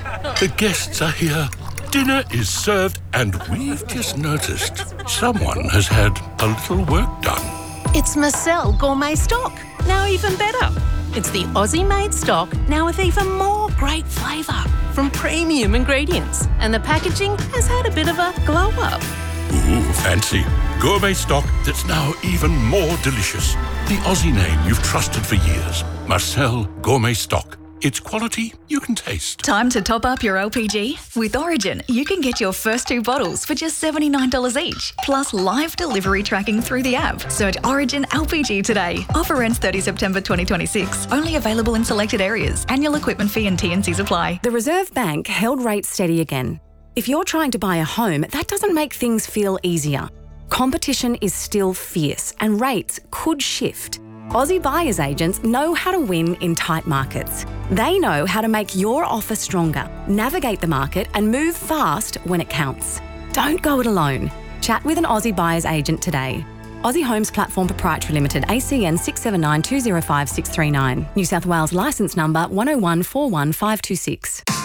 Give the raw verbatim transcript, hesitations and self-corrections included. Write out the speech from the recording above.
The guests are here. Dinner is served, and we've just noticed someone has had a little work done. It's Marcel Gourmet Stock, now even better. It's the Aussie-made stock, now with even more great flavour from premium ingredients. And the packaging has had a bit of a glow-up. Ooh, fancy. Gourmet stock that's now even more delicious. The Aussie name you've trusted for years. Marcel Gourmet Stock. It's quality you can taste. Time to top up your L P G? With Origin, you can get your first two bottles for just seventy-nine dollars each, plus live delivery tracking through the app. Search Origin L P G today. Offer ends thirtieth September twenty twenty-six. Only available in selected areas. Annual equipment fee and T and Cs apply. The Reserve Bank held rates steady again. If you're trying to buy a home, that doesn't make things feel easier. Competition is still fierce and rates could shift. Aussie buyers agents know how to win in tight markets. They know how to make your offer stronger, navigate the market and move fast when it counts. Don't go it alone. Chat with an Aussie buyers agent today. Aussie Homes Platform Proprietary Limited, A C N six seven nine two zero five six three nine. New South Wales licence number one oh one four one five two six.